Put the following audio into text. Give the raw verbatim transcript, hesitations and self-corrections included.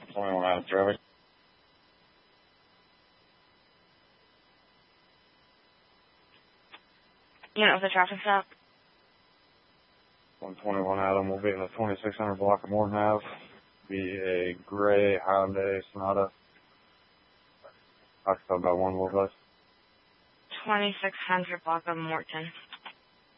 twenty-one Adam traffic. Unit with the traffic stop. one twenty-one Adam will be in the twenty-six hundred block of Morton Ave. Be a gray Hyundai Sonata. Occupied by one wheel bus. twenty-six hundred block of Morton.